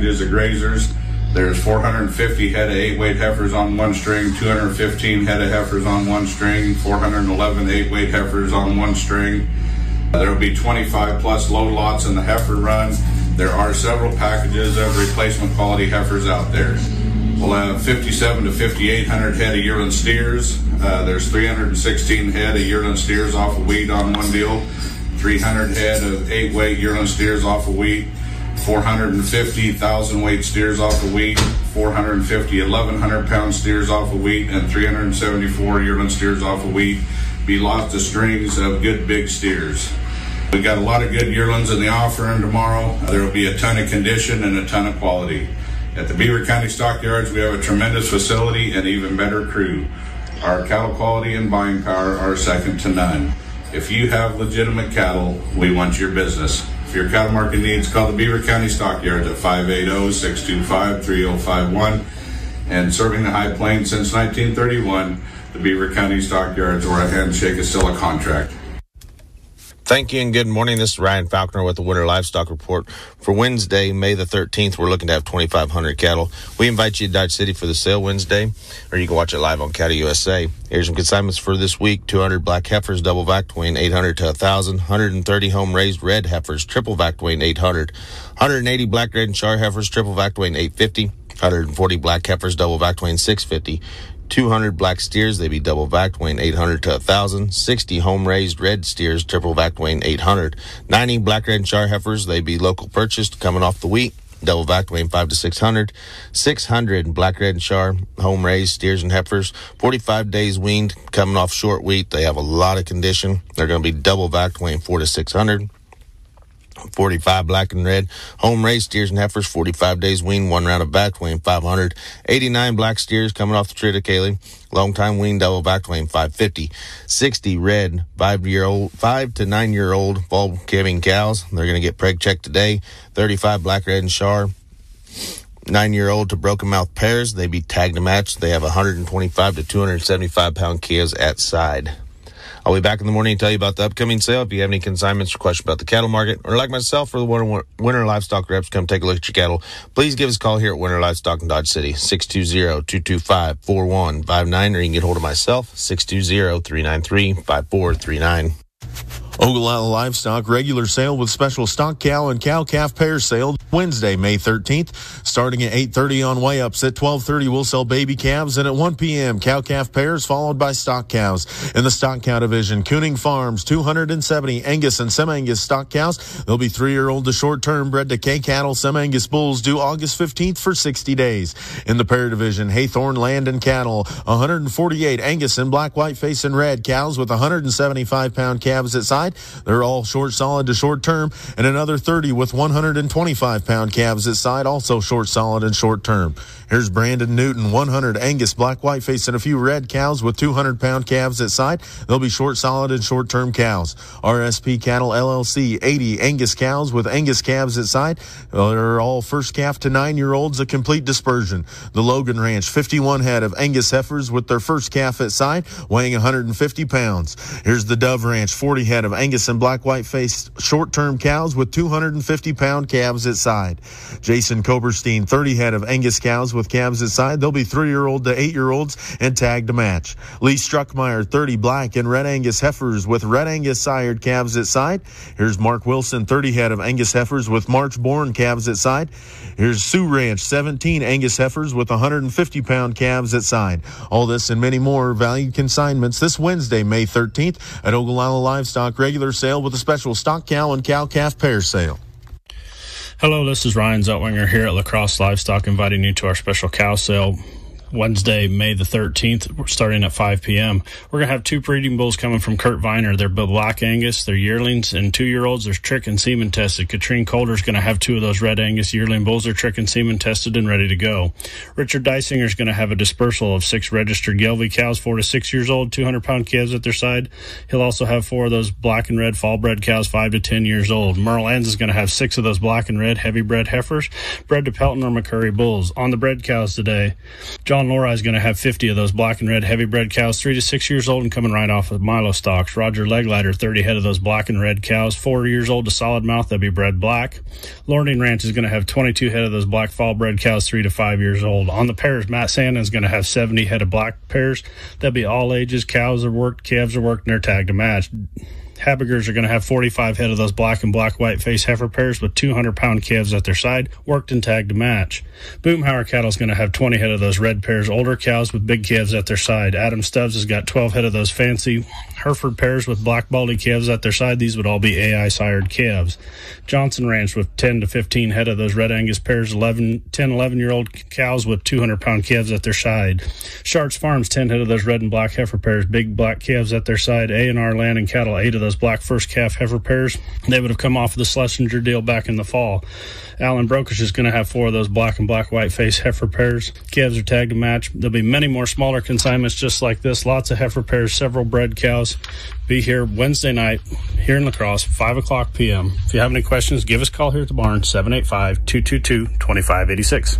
packages of grazers. There's 450 head of 8-weight heifers on one string, 215 head of heifers on one string, 411 8-weight heifers on one string. There will be 25 plus load lots in the heifer run. There are several packages of replacement quality heifers out there. We'll have 57 to 5,800 head of yearling steers. There's 316 head of yearling steers off of wheat on one deal, 300 head of 8-weight yearling steers off of wheat, 450,000 weight steers off of wheat, 450 1,100-pound steers off of wheat, and 374 yearling steers off of wheat. Be lots of strings of good big steers. We got a lot of good yearlings in the offering tomorrow. There will be a ton of condition and a ton of quality. At the Beaver County Stockyards, we have a tremendous facility and even better crew. Our cattle quality and buying power are second to none. If you have legitimate cattle, we want your business. For your cattle market needs, call the Beaver County Stockyards at 580-625-3051. And serving the High Plains since 1931, the Beaver County Stockyards, where a handshake is still a contract. Thank you and good morning. This is Ryan Falconer with the Winter Livestock Report. For Wednesday, May the 13th, we're looking to have 2,500 cattle. We invite you to Dodge City for the sale Wednesday, or you can watch it live on Cattle USA. Here's some consignments for this week. 200 black heifers, double vac, weighing 800 to 1,000. 130 home-raised red heifers, triple vac, weighing 800. 180 black, red, and char heifers, triple vac, weighing 850. 140 black heifers, double vac, weighing 650. 200 black steers, they be double vac, weighing 800 to 1,000. 60 home-raised red steers, triple vac, weighing 800. 90 black, red, and char heifers, they be local purchased, coming off the wheat, double vac, weighing 5 to 600. 600 black, red, and char home-raised steers and heifers, 45 days weaned, coming off short wheat. They have a lot of condition. They're going to be double vac, weighing 4 to 600. 45 black and red home-raised steers and heifers, 45 days weaned, one round of vac, weighing 500. 89 black steers coming off the triticale, long time weaned, double vac, weighing 550. 60 red 5 to 9 year old fall calving cows. They're going to get preg checked today. 35 black, red, and char 9-year-old to broken mouth pairs. They be tagged to match. They have 125 to 275 pound calves at side. I'll be back in the morning to tell you about the upcoming sale. If you have any consignments or questions about the cattle market, or like myself or the Winter Livestock reps, come take a look at your cattle, please give us a call here at Winter Livestock in Dodge City, 620-225-4159, or you can get hold of myself, 620-393-5439. Ogallala Livestock regular sale with special stock cow and cow-calf pair sale Wednesday, May 13th. Starting at 8:30 on weigh-ups. At 12:30, we'll sell baby calves. And at 1 p.m., cow-calf pairs followed by stock cows. In the stock cow division, Kooning Farms, 270 Angus and Sem-Angus stock cows. They'll be 3-year-old to short-term bred to K-cattle Sem-Angus bulls due August 15th for 60 days. In the pair division, Haythorne Land and Cattle, 148 Angus and black, white, face, and red cows with 175-pound calves at side. They're all short solid to short term, and another 30 with 125-pound calves at side, also short solid and short term. Here's Brandon Newton, 100 Angus black, white face, and a few red cows with 200-pound calves at side. They'll be short solid and short term cows. RSP Cattle LLC, 80 Angus cows with Angus calves at side. They're all first calf to 9-year-olds, a complete dispersion. The Logan Ranch, 51 head of Angus heifers with their first calf at side, weighing 150 pounds. Here's the Dove Ranch, 40 head of Angus and black, white faced short-term cows with 250-pound calves at side. Jason Koberstein, 30 head of Angus cows with calves at side. They'll be 3-year-old to 8-year-olds and tagged to match. Lee Struckmeyer, 30 black and red Angus heifers with red Angus sired calves at side. Here's Mark Wilson, 30 head of Angus heifers with March-born calves at side. Here's Sioux Ranch, 17 Angus heifers with 150-pound calves at side. All this and many more valued consignments this Wednesday, May 13th at Ogallala Livestock regular sale with a special stock cow and cow-calf pair sale. Hello, this is Ryan Zeltwinger here at La Crosse Livestock, inviting you to our special cow sale Wednesday, May the 13th. We're starting at 5 p.m. We're going to have 2 breeding bulls coming from Kurt Viner. They're Black Angus, they're yearlings, and 2-year-olds. They're trick and semen tested. Katrine Calder's going to have 2 of those Red Angus yearling bulls. They're trick and semen tested and ready to go. Richard Dysinger's going to have a dispersal of 6 registered Gelbvieh cows, 4 to 6 years old, 200-pound calves at their side. He'll also have 4 of those black and red fall-bred cows, 5 to 10 years old. Merle Enns is going to have 6 of those black and red heavy-bred heifers, bred to Pelton or McCurry bulls. On the bred cows today, John Alan Lori is going to have 50 of those black and red heavy bred cows, 3 to 6 years old and coming right off of Milo stocks. Roger Leglighter, 30 head of those black and red cows, 4 years old to solid mouth. They'll be bred black. Lorning Ranch is going to have 22 head of those black fall bred cows, 3 to 5 years old. On the pairs, Matt Sandin is going to have 70 head of black pairs. They'll be all ages. Cows are worked, calves are worked, and they're tagged to match. Habigers are going to have 45 head of those black and black white face heifer pairs with 200-pound calves at their side, worked and tagged to match. Boomhauer Cattle is going to have 20 head of those red pairs, older cows with big calves at their side. Adam Stubbs has got 12 head of those fancy Hereford pairs with black baldy calves at their side. These would all be AI sired calves. Johnson Ranch with 10 to 15 head of those red Angus pairs, 11-year-old cows with 200-pound calves at their side. Sharks Farms, 10 head of those red and black heifer pairs, big black calves at their side. A&R Land and Cattle, 8 of those black first calf heifer pairs. They would have come off of the Schlesinger deal back in the fall. Allen Brokish is going to have 4 of those black and black white face heifer pairs. Calves are tagged to match. There'll be many more smaller consignments just like this. Lots of heifer pairs, several bred cows. Be here Wednesday night here in La Crosse, 5 o'clock p.m. If you have any questions, give us a call here at the barn, 785-222-2586.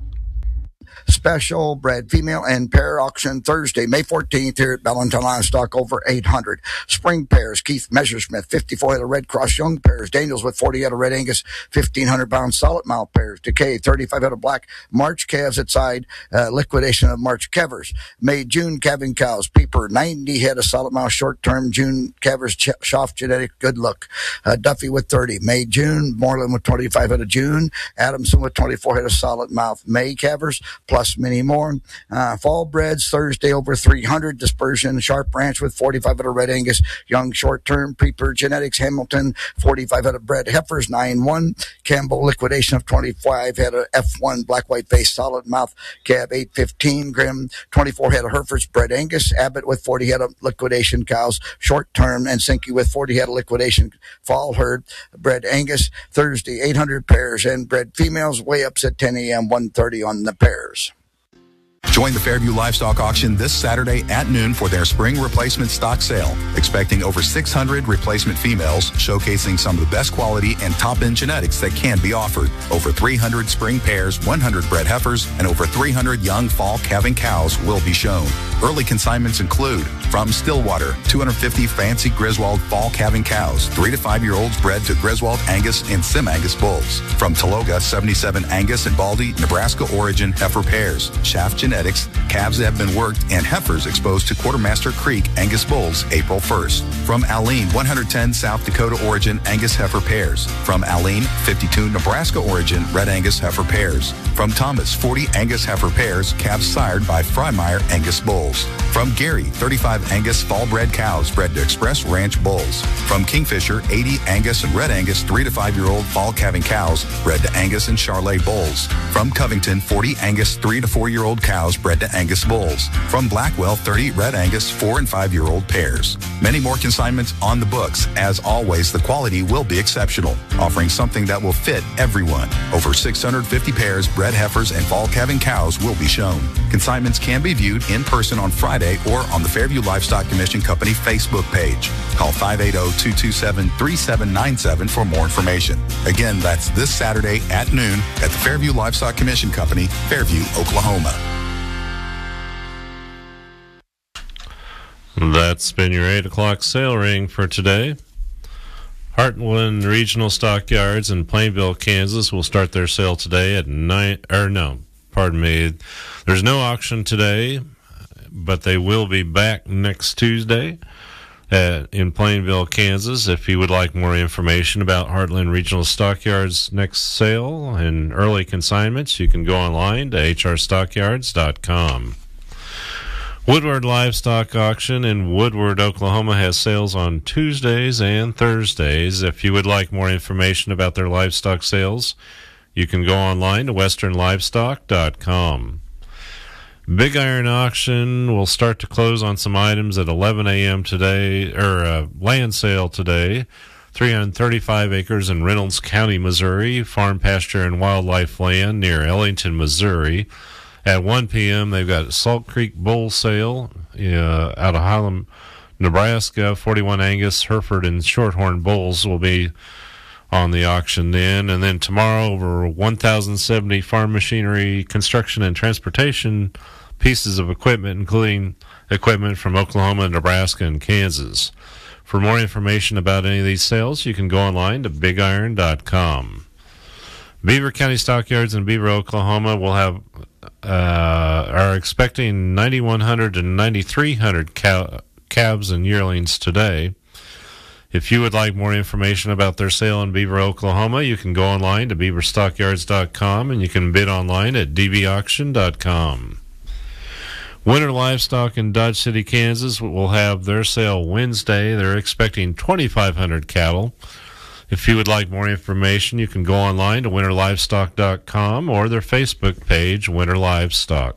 Special bred female and pair auction Thursday, May 14th here at Bellington Livestock, over 800. Spring pairs, Keith Messersmith, 54 head of Red Cross young pairs. Daniels with 40 head of Red Angus, 1,500-pound solid mouth pairs. Decay, 35 head of black March calves at side, liquidation of March calvers. May, June calving cows. Peeper, 90 head of solid mouth short-term June calvers, Schaff genetic, good look. Duffy with 30. May, June, Moreland with 25 head of June. Adamson with 24 head of solid mouth May calvers, plus many more. Fall breds Thursday, over 300. Dispersion, Sharp Ranch with 45 head of Red Angus young short-term. Preeper Genetics, Hamilton, 45 head of bred heifers, 9-1. Campbell liquidation of 25 head of F1 black white face solid mouth cab, 815. Grimm, 24 head of Herefords bred Angus. Abbott with 40 head of liquidation cows short-term, and Sinky with 40 head of liquidation fall herd bred Angus. Thursday, 800 pairs and bred females, weigh ups at 10 a.m., 1:30 on the pairs. Join the Fairview Livestock Auction this Saturday at noon for their spring replacement stock sale. Expecting over 600 replacement females, showcasing some of the best quality and top-end genetics that can be offered. Over 300 spring pairs, 100 bred heifers, and over 300 young fall calving cows will be shown. Early consignments include, from Stillwater, 250 fancy Griswold fall calving cows, 3 to 5-year-olds bred to Griswold Angus and Sim Angus bulls. From Taloga, 77 Angus and Baldy, Nebraska origin heifer pairs. Schaff Genetics, calves that have been worked, and heifers exposed to Quartermaster Creek Angus bulls April 1st. From Aleen, 110 South Dakota origin Angus heifer pairs. From Aleen, 52 Nebraska origin Red Angus heifer pairs. From Thomas, 40 Angus heifer pairs, calves sired by Freimeyer Angus bulls. From Gary, 35 Angus fall bred cows bred to Express Ranch bulls. From Kingfisher, 80 Angus and Red Angus 3 to 5-year-old fall calving cows bred to Angus and Charolais bulls. From Covington, 40 Angus 3 to 4-year-old cows bred to Angus bulls. From Blackwell, 30 Red Angus 4 and 5-year-old pairs. Many more consignments on the books. As always, the quality will be exceptional, offering something that will fit everyone. Over 650 pairs, bred heifers, and fall calving cows will be shown. Consignments can be viewed in person on Friday or on the Fairview Livestock Commission Company Facebook page. Call 580-227-3797 for more information. Again, that's this Saturday at noon at the Fairview Livestock Commission Company, Fairview, Oklahoma. That's been your 8 o'clock sale ring for today. Heartland Regional Stockyards in Plainville, Kansas will start their sale today at 9, there's no auction today, but they will be back next Tuesday in Plainville, Kansas. If you would like more information about Heartland Regional Stockyards' next sale and early consignments, you can go online to hrstockyards.com. Woodward Livestock Auction in Woodward, Oklahoma has sales on Tuesdays and Thursdays. If you would like more information about their livestock sales, you can go online to westernlivestock.com. Big Iron Auction will start to close on some items at 11 a.m. today, land sale today. 335 acres in Reynolds County, Missouri, farm pasture and wildlife land near Ellington, Missouri. At 1 p.m., they've got Salt Creek Bull Sale out of Highland, Nebraska. 41 Angus, Hereford, and Shorthorn bulls will be on the auction then. And then tomorrow, over 1,070 farm machinery, construction, and transportation pieces of equipment, including equipment from Oklahoma, Nebraska, and Kansas. For more information about any of these sales, you can go online to bigiron.com. Beaver County Stockyards in Beaver, Oklahoma will have are expecting 9,100 to 9,300 calves and yearlings today. If you would like more information about their sale in Beaver, Oklahoma, you can go online to beaverstockyards.com, and you can bid online at dbauction.com. Winter Livestock in Dodge City, Kansas will have their sale Wednesday. They're expecting 2,500 cattle. If you would like more information, you can go online to winterlivestock.com or their Facebook page, Winter Livestock.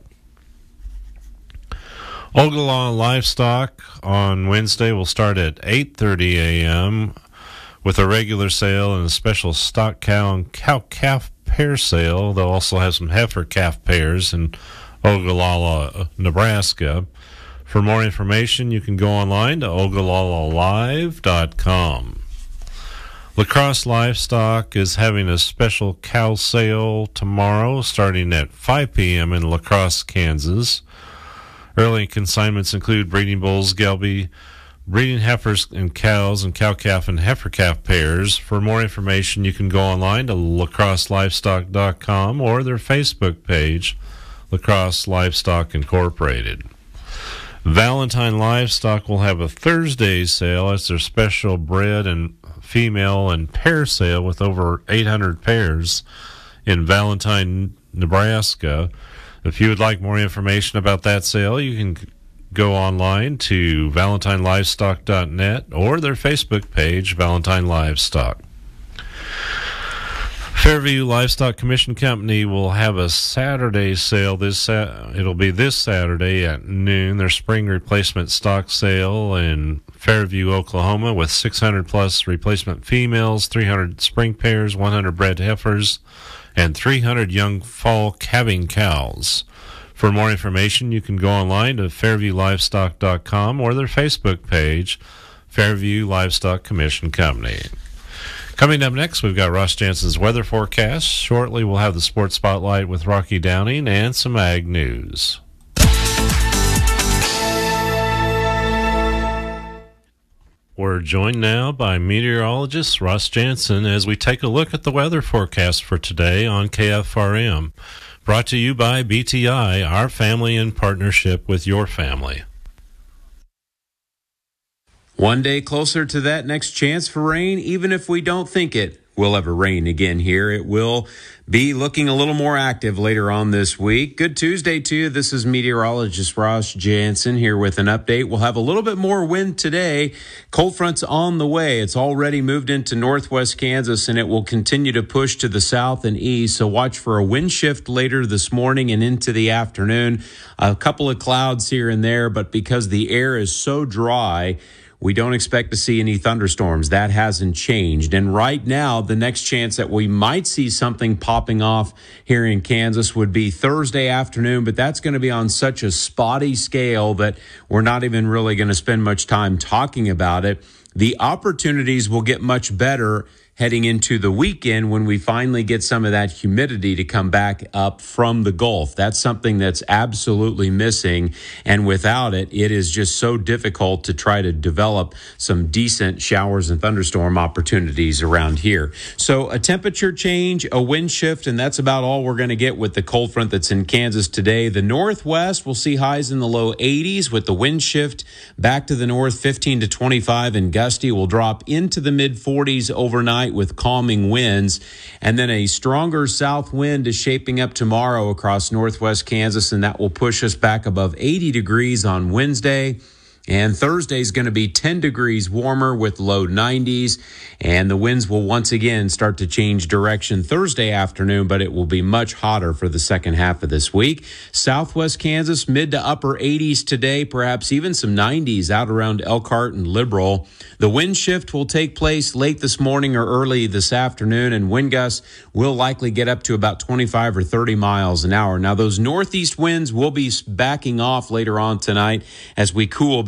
Ogallala Livestock on Wednesday will start at 8:30 a.m. with a regular sale and a special stock cow and cow-calf pair sale. They'll also have some heifer calf pairs in Ogallala, Nebraska. For more information, you can go online to ogallalalive.com. La Crosse Livestock is having a special cow sale tomorrow starting at 5 p.m. in La Crosse, Kansas. Early consignments include breeding bulls, Gelby, breeding heifers and cows, and cow-calf and heifer-calf pairs. For more information, you can go online to lacrosselivestock.com or their Facebook page, La Crosse Livestock Incorporated. Valentine Livestock will have a Thursday sale as their special bred and female and pair sale with over 800 pairs in Valentine, Nebraska. If you would like more information about that sale, you can go online to valentinelivestock.net or their Facebook page, Valentine Livestock. Fairview Livestock Commission Company will have a Saturday sale. It'll be this Saturday at noon. Their spring replacement stock sale in Fairview, Oklahoma, with 600 plus replacement females, 300 spring pairs, 100 bred heifers, and 300 young fall calving cows. For more information, you can go online to fairviewlivestock.com or their Facebook page, Fairview Livestock Commission Company. Coming up next, we've got Ross Jansen's weather forecast. Shortly, we'll have the Sports Spotlight with Rocky Downing and some ag news. We're joined now by meteorologist Ross Jansen as we take a look at the weather forecast for today on KFRM. Brought to you by BTI, our family in partnership with your family. One day closer to that next chance for rain, even if we don't think it will ever rain again here. It will be looking a little more active later on this week. Good Tuesday to you. This is meteorologist Ross Jansen here with an update. We'll have a little bit more wind today. Cold front's on the way. It's already moved into northwest Kansas, and it will continue to push to the south and east. So watch for a wind shift later this morning and into the afternoon. A couple of clouds here and there, but because the air is so dry, we don't expect to see any thunderstorms. That hasn't changed. And right now, the next chance that we might see something popping off here in Kansas would be Thursday afternoon, but that's going to be on such a spotty scale that we're not even really going to spend much time talking about it. The opportunities will get much better heading into the weekend when we finally get some of that humidity to come back up from the Gulf. That's something that's absolutely missing. And without it, it is just so difficult to try to develop some decent showers and thunderstorm opportunities around here. So a temperature change, a wind shift, and that's about all we're going to get with the cold front that's in Kansas today. The northwest will see highs in the low 80s with the wind shift back to the north, 15 to 25, and gusty will drop into the mid 40s overnight with calming winds. And then a stronger south wind is shaping up tomorrow across northwest Kansas, and that will push us back above 80 degrees on Wednesday. And Thursday is going to be 10 degrees warmer with low 90s. And the winds will once again start to change direction Thursday afternoon, but it will be much hotter for the second half of this week. Southwest Kansas, mid to upper 80s today, perhaps even some 90s out around Elkhart and Liberal. The wind shift will take place late this morning or early this afternoon, and wind gusts will likely get up to about 25 or 30 miles an hour. Now, those northeast winds will be backing off later on tonight as we cool back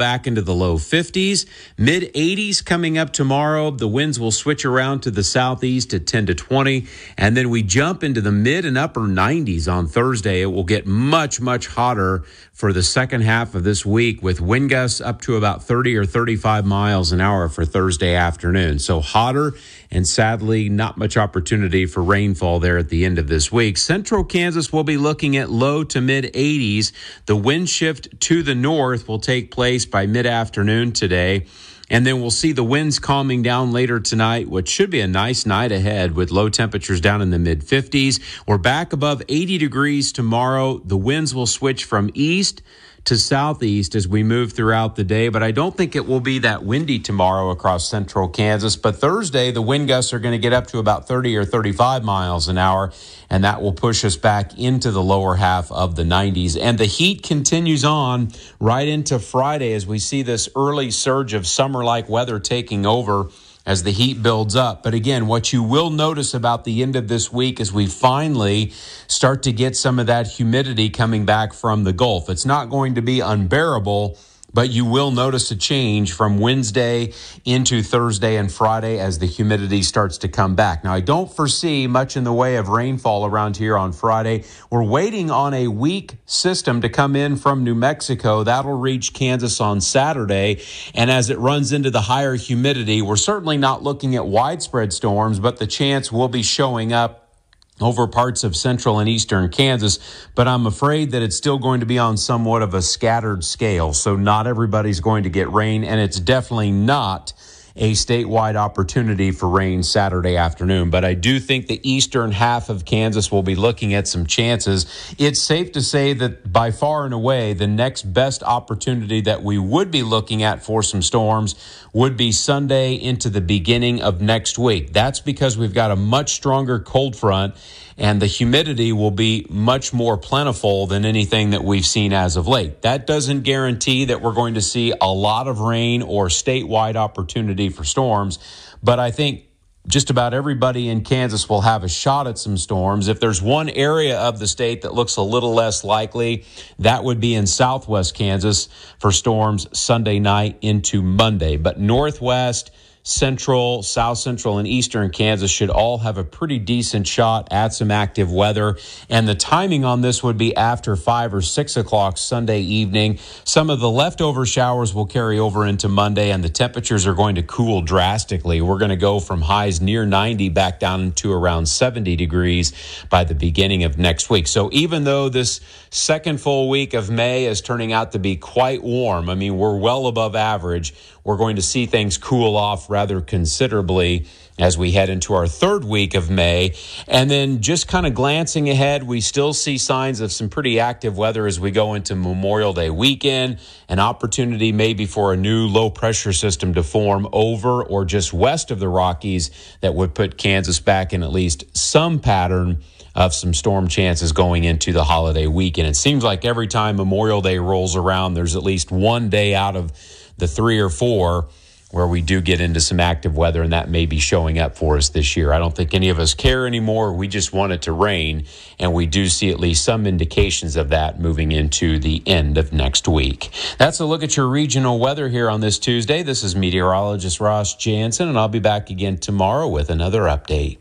back into the low 50s, mid 80s coming up tomorrow. The winds will switch around to the southeast at 10 to 20, and then we jump into the mid and upper 90s on Thursday. It will get much, much hotter for the second half of this week, with wind gusts up to about 30 or 35 miles an hour for Thursday afternoon. So hotter, and sadly not much opportunity for rainfall there at the end of this week. Central Kansas will be looking at low to mid 80s. The wind shift to the north will take place by mid-afternoon today. And then we'll see the winds calming down later tonight, which should be a nice night ahead with low temperatures down in the mid-50s. We're back above 80 degrees tomorrow. The winds will switch from east to southeast as we move throughout the day, but I don't think it will be that windy tomorrow across central Kansas. But Thursday, the wind gusts are going to get up to about 30 or 35 miles an hour, and that will push us back into the lower half of the 90s. And the heat continues on right into Friday as we see this early surge of summer-like weather taking over as the heat builds up. But again, what you will notice about the end of this week is we finally start to get some of that humidity coming back from the Gulf. It's not going to be unbearable, but you will notice a change from Wednesday into Thursday and Friday as the humidity starts to come back. Now, I don't foresee much in the way of rainfall around here on Friday. We're waiting on a weak system to come in from New Mexico. That'll reach Kansas on Saturday. And as it runs into the higher humidity, we're certainly not looking at widespread storms, but the chance will be showing up over parts of central and eastern Kansas, but I'm afraid that it's still going to be on somewhat of a scattered scale. So not everybody's going to get rain, and it's definitely not a statewide opportunity for rain Saturday afternoon. But I do think the eastern half of Kansas will be looking at some chances. It's safe to say that by far and away, the next best opportunity that we would be looking at for some storms would be Sunday into the beginning of next week. That's because we've got a much stronger cold front, and the humidity will be much more plentiful than anything that we've seen as of late. That doesn't guarantee that we're going to see a lot of rain or statewide opportunity for storms, but I think just about everybody in Kansas will have a shot at some storms. If there's one area of the state that looks a little less likely, that would be in southwest Kansas for storms Sunday night into Monday. But northwest, central, south central, and eastern Kansas should all have a pretty decent shot at some active weather. And the timing on this would be after 5 or 6 o'clock Sunday evening. Some of the leftover showers will carry over into Monday, and the temperatures are going to cool drastically. We're going to go from highs near 90 back down to around 70 degrees by the beginning of next week. So even though this second full week of May is turning out to be quite warm, I mean, we're well above average, we're going to see things cool off rather considerably as we head into our third week of May. And then just kind of glancing ahead, we still see signs of some pretty active weather as we go into Memorial Day weekend, an opportunity maybe for a new low pressure system to form over or just west of the Rockies that would put Kansas back in at least some pattern of some storm chances going into the holiday weekend. It seems like every time Memorial Day rolls around, there's at least one day out of the 3 or 4 where we do get into some active weather, and that may be showing up for us this year. I don't think any of us care anymore. We just want it to rain, and we do see at least some indications of that moving into the end of next week. That's a look at your regional weather here on this Tuesday. This is meteorologist Ross Jansen, and I'll be back again tomorrow with another update.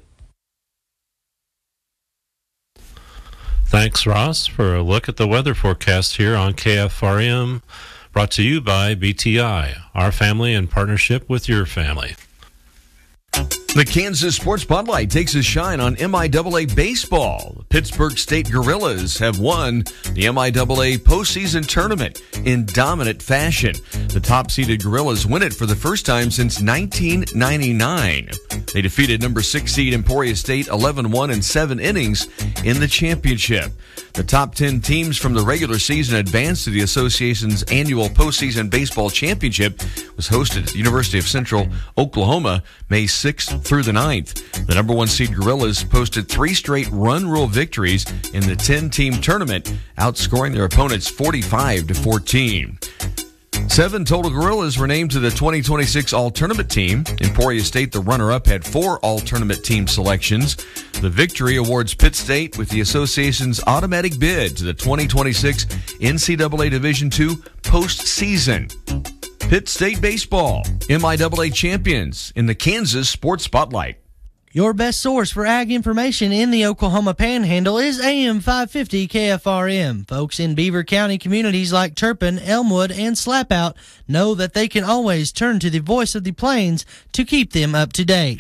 Thanks, Ross, for a look at the weather forecast here on KFRM. Brought to you by BTI, our family in partnership with your family. The Kansas Sports Spotlight takes a shine on MIAA baseball. The Pittsburgh State Gorillas have won the MIAA postseason tournament in dominant fashion. The top-seeded Gorillas win it for the first time since 1999. They defeated number 6 seed Emporia State 11-1 in 7 innings in the championship. The top 10 teams from the regular season advanced to the association's annual postseason baseball championship. It was hosted at the University of Central Oklahoma May 6th through the 9th. The number 1 seed Gorillas posted 3 straight run rule victories in the 10-team tournament, outscoring their opponents 45-14. 7 total Gorillas were named to the 2026 All-Tournament team. Emporia State, the runner-up, had 4 All-Tournament team selections. The victory awards Pitt State with the association's automatic bid to the 2026 NCAA Division II postseason. Pitt State Baseball, MIAA champions in the Kansas Sports Spotlight. Your best source for ag information in the Oklahoma Panhandle is AM 550 KFRM. Folks in Beaver County communities like Turpin, Elmwood, and Slapout know that they can always turn to the voice of the plains to keep them up to date.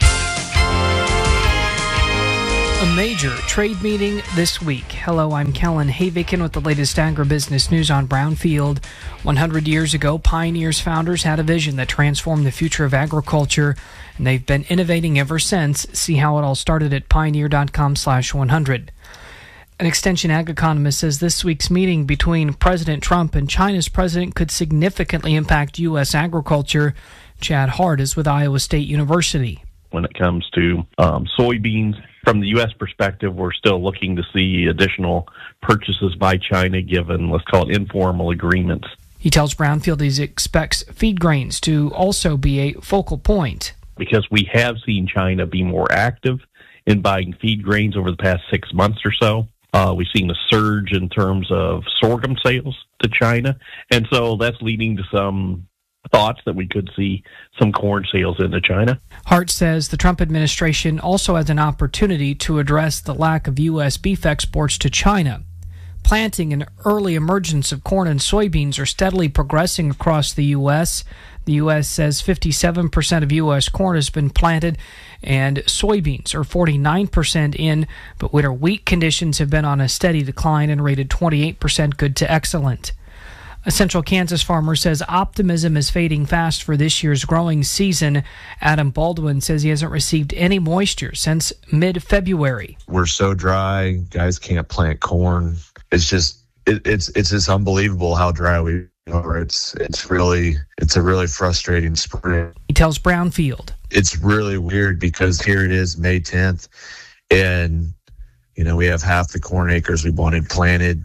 A major trade meeting this week. Hello, I'm Kellen Havikin with the latest agribusiness news on Brownfield. 100 years ago, Pioneers founders had a vision that transformed the future of agriculture, and they've been innovating ever since. See how it all started at pioneer.com/100. An Extension ag economist says this week's meeting between President Trump and China's president could significantly impact U.S. agriculture. Chad Hart is with Iowa State University. When it comes to soybeans, from the U.S. perspective, we're still looking to see additional purchases by China given, let's call it, informal agreements. He tells Brownfield he expects feed grains to also be a focal point. Because we have seen China be more active in buying feed grains over the past 6 months or so. We've seen a surge in terms of sorghum sales to China, and so that's leading to some thoughts that we could see some corn sales into China. Hart says the Trump administration also has an opportunity to address the lack of U.S. beef exports to China. Planting and early emergence of corn and soybeans are steadily progressing across the U.S. The U.S. says 57% of U.S. corn has been planted and soybeans are 49% in, but winter wheat conditions have been on a steady decline and rated 28% good to excellent. A Central Kansas farmer says optimism is fading fast for this year's growing season. Adam Baldwin says he hasn't received any moisture since mid-February. We're so dry, guys can't plant corn. It's just it's just unbelievable how dry we are. It's a really frustrating spring. He tells Brownfield. It's really weird because here it is May 10th, and we have half the corn acres we wanted planted.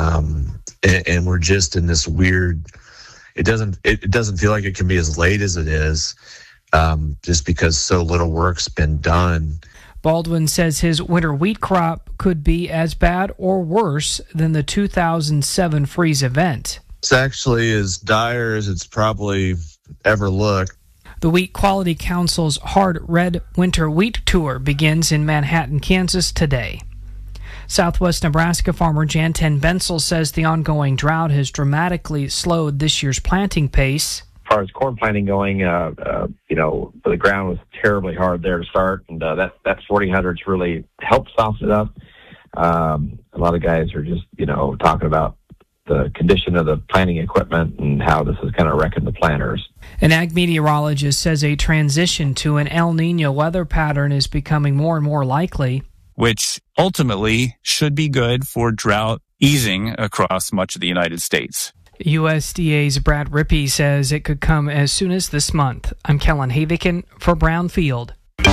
And we're just in this weird. It doesn't feel like it can be as late as it is, just because so little work's been done. Baldwin says his winter wheat crop could be as bad or worse than the 2007 freeze event. It's actually as dire as it's probably ever looked. The Wheat Quality Council's Hard Red Winter Wheat Tour begins in Manhattan, Kansas today. Southwest Nebraska farmer Janten Bensel says the ongoing drought has dramatically slowed this year's planting pace. As far as corn planting going, the ground was terribly hard there to start, and that 1400s really helped soften it up. A lot of guys are just, talking about the condition of the planting equipment and how this is kind of wrecking the planters. An ag meteorologist says a transition to an El Nino weather pattern is becoming more and more likely, which ultimately should be good for drought easing across much of the United States. USDA's Brad Rippey says it could come as soon as this month. I'm Kellen Havikin for Brownfield.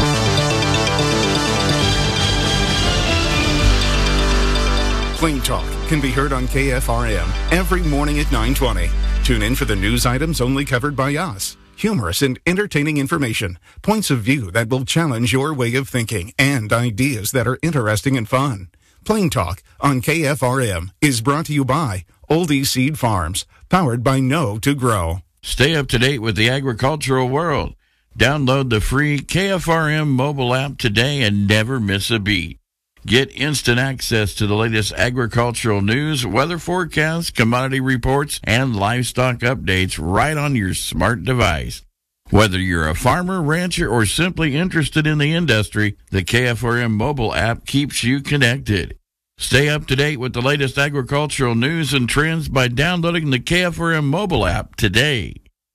Plain Talk can be heard on KFRM every morning at 9:20. Tune in for the news items only covered by us. Humorous and entertaining information, points of view that will challenge your way of thinking, and ideas that are interesting and fun. Plain Talk on KFRM is brought to you by Oldie Seed Farms, powered by Know to Grow. Stay up to date with the agricultural world. Download the free KFRM mobile app today and never miss a beat. Get instant access to the latest agricultural news, weather forecasts, commodity reports, and livestock updates right on your smart device. Whether you're a farmer, rancher, or simply interested in the industry, the KFRM mobile app keeps you connected. Stay up to date with the latest agricultural news and trends by downloading the KFRM mobile app today.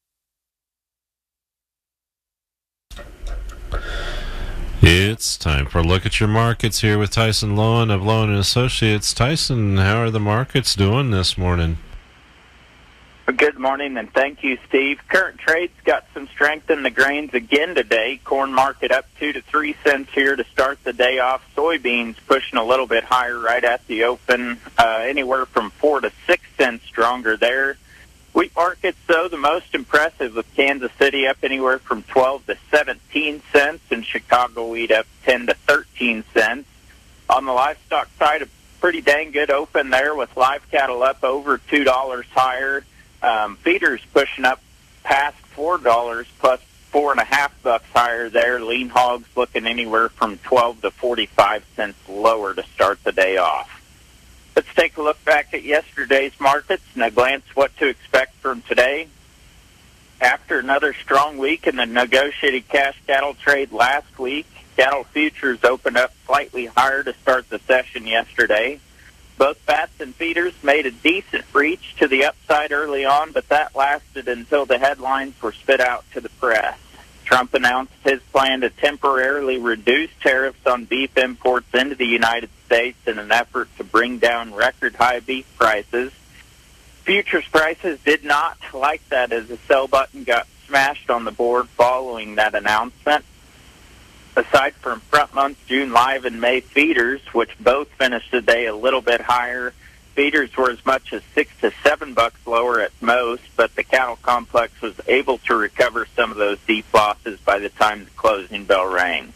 It's time for a look at your markets here with Tyson Lowen of Lowen & Associates. Tyson, how are the markets doing this morning? Good morning, and thank you, Steve. Current trades got some strength in the grains again today. Corn market up 2 to 3 cents here to start the day off. Soybeans pushing a little bit higher right at the open, anywhere from 4 to 6 cents stronger there. Wheat markets, though, the most impressive with Kansas City up anywhere from 12 to 17 cents, and Chicago wheat up 10 to 13 cents. On the livestock side, a pretty dang good open there with live cattle up over $2 higher. Feeders pushing up past $4 plus 4.5 bucks higher there. Lean hogs looking anywhere from 12 to 45 cents lower to start the day off. Let's take a look back at yesterday's markets and a glance what to expect from today. After another strong week in the negotiated cash cattle trade last week, cattle futures opened up slightly higher to start the session yesterday. Both fats and feeders made a decent reach to the upside early on, but that lasted until the headlines were spit out to the press. Trump announced his plan to temporarily reduce tariffs on beef imports into the United States in an effort to bring down record-high beef prices. Futures prices did not like that as the sell button got smashed on the board following that announcement. Aside from front month June live and May feeders, which both finished the day a little bit higher, feeders were as much as $6 to $7 lower at most, but the cattle complex was able to recover some of those deep losses by the time the closing bell rang.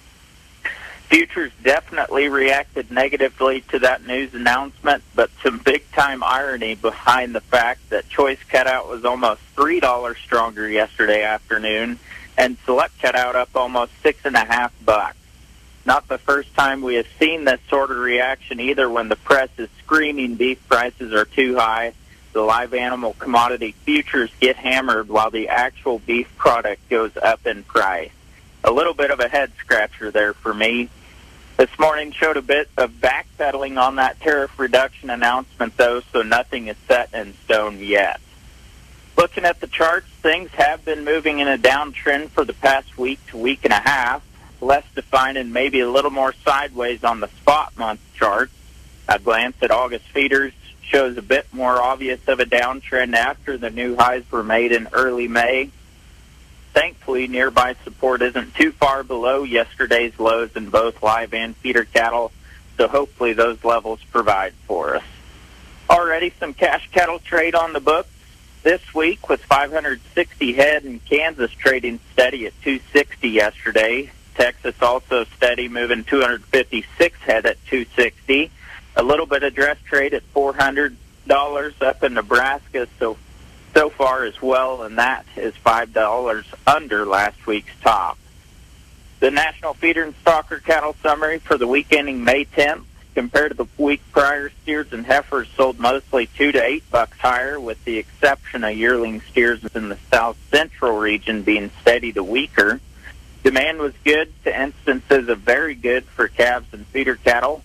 Futures definitely reacted negatively to that news announcement, but some big-time irony behind the fact that choice cutout was almost $3 stronger yesterday afternoon, and select cutout up almost $6.50. Not the first time we have seen this sort of reaction either. When the press is screaming beef prices are too high, the live animal commodity futures get hammered while the actual beef product goes up in price. A little bit of a head scratcher there for me. This morning showed a bit of backpedaling on that tariff reduction announcement, though, so nothing is set in stone yet. Looking at the charts, things have been moving in a downtrend for the past week to week and a half, less defined and maybe a little more sideways on the spot month charts. A glance at August feeders shows a bit more obvious of a downtrend after the new highs were made in early May. Thankfully, nearby support isn't too far below yesterday's lows in both live and feeder cattle, so hopefully those levels provide for us. Already some cash cattle trade on the books this week, with 560 head in Kansas trading steady at 260 yesterday. Texas also steady, moving 256 head at 260. A little bit of dress trade at $400 up in Nebraska so far as well, and that is $5 under last week's top. The National Feeder and Stalker Cattle Summary for the week ending May 10th. Compared to the week prior, steers and heifers sold mostly $2 to $8 higher, with the exception of yearling steers in the south central region being steady to weaker. Demand was good to instances of very good for calves and feeder cattle.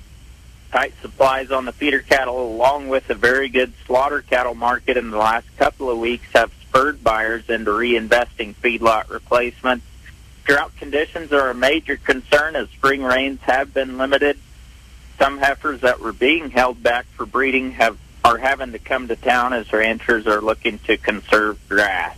Tight supplies on the feeder cattle, along with a very good slaughter cattle market in the last couple of weeks, have spurred buyers into reinvesting feedlot replacements. Drought conditions are a major concern as spring rains have been limited. Some heifers that were being held back for breeding are having to come to town as ranchers are looking to conserve grass.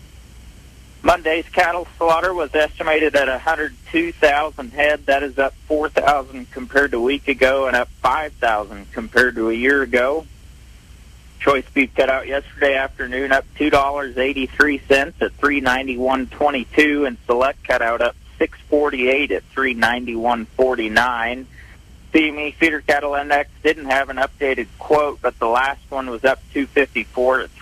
Monday's cattle slaughter was estimated at 102,000 head. That is up 4,000 compared to a week ago and up 5,000 compared to a year ago. Choice beef cutout yesterday afternoon up $2.83 at $391.22, and select cutout up $6.48 at $391.49. CME feeder cattle index didn't have an updated quote, but the last one was up $2.54 at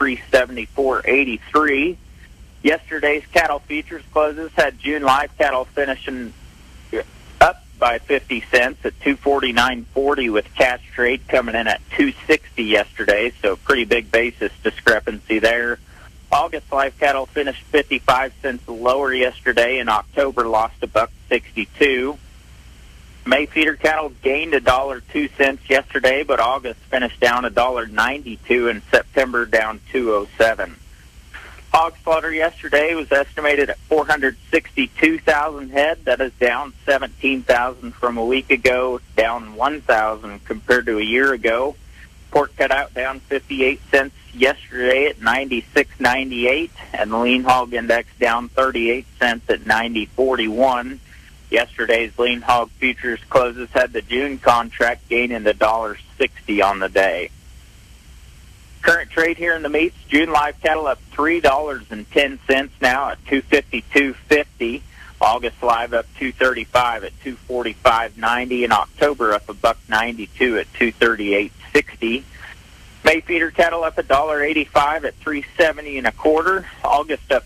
$374.83. Yesterday's cattle futures closes had June live cattle finishing up by 50 cents at $249.40, with cash trade coming in at $260 yesterday, so pretty big basis discrepancy there. August live cattle finished 55 cents lower yesterday, and October lost $1.62. May feeder cattle gained $1.02 yesterday, but August finished down $1.92, and September down $2.07. Hog slaughter yesterday was estimated at 462,000 head. That is down 17,000 from a week ago, down 1,000 compared to a year ago. Pork cutout down 58 cents yesterday at 96.98, and the lean hog index down 38 cents at 90.41. Yesterday's lean hog futures closes had the June contract gaining $1.60 on the day. Current trade here in the meats, June live cattle up $3.10 now at $252.50. August live up $2.35 at $245.90, and October up $1.92 at $238.60. May feeder cattle up $1.85 at $3.70 and a quarter. August up